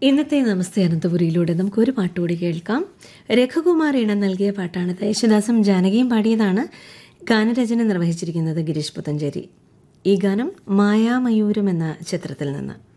ഇന്നത്തെ നമസ്തേ അനന്തപുരിയിലൂടെ നമുക്കൊരു പാട്ടുകൂടി കേൾക്കാം. രഘുകുമാർ ഈണം നൽകിയ പാട്ടാണ്. യേശുദാസും ജാനകിയും പാടിയതാണ്. ഗാനരചന നിർവഹിച്ചിരിക്കുന്നത് ഗിരീഷ് പുത്തഞ്ചേരി. ഈ ഗാനം മായാമയൂരം എന്ന ചിത്രത്തിൽ നിന്ന്.